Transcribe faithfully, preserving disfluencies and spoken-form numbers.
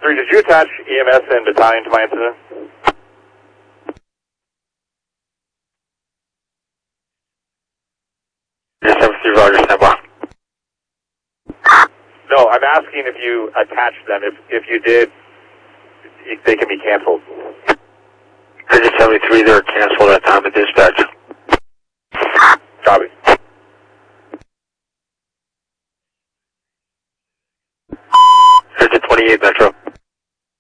three, did you attach E M S and battalion to my incident? seven three, Roger, stand by. No, I'm asking if you attached them. If if you did, they can be canceled. Digit seventy-three, they're canceled at time of dispatch. Copy. Digit twenty-eight, Metro.